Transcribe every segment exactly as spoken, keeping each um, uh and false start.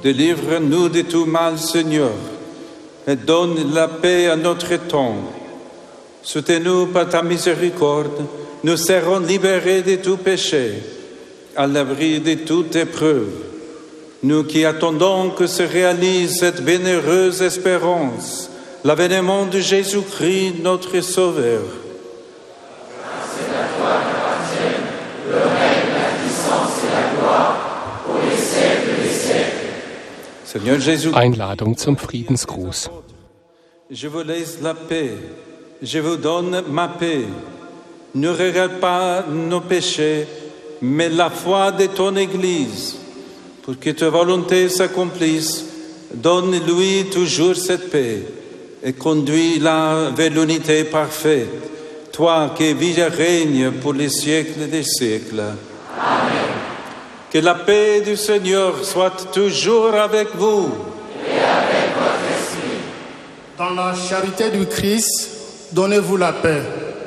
Délivre-nous de tout mal, Seigneur, et donne la paix à notre temps. Soutiens-nous par ta miséricorde, nous serons libérés de tout péché, à l'abri de toute épreuve. Nous qui attendons que se réalise cette bienheureuse espérance, l'avènement de Jésus-Christ, notre Sauveur. Grâce et la gloire appartiennent, le règne, la puissance et la gloire, pour les siècles des siècles. Seigneur Jésus, Einladung zum Friedensgruß. je vous laisse la paix, je vous donne ma paix. Ne regarde pas nos péchés, mais la foi de ton Église. Pour que ta volonté s'accomplisse, donne-lui toujours cette paix et conduis-la vers l'unité parfaite, toi qui vis et règnes pour les siècles des siècles. Amen. Que la paix du Seigneur soit toujours avec vous. Et avec votre esprit. Dans la charité du Christ, donnez-vous la paix.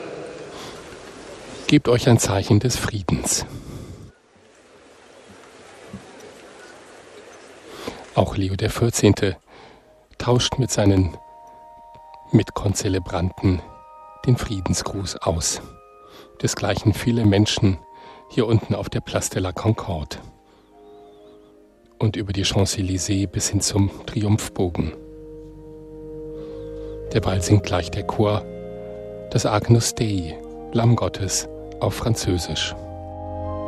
Gebt euch ein Zeichen des Friedens. Auch Leo der vierzehnte. tauscht mit seinen Mitkonzelebranten den Friedensgruß aus. Desgleichen viele Menschen hier unten auf der Place de la Concorde und über die Champs-Élysées bis hin zum Triumphbogen. Derweil singt gleich der Chor das Agnus Dei, Lamm Gottes, auf Französisch.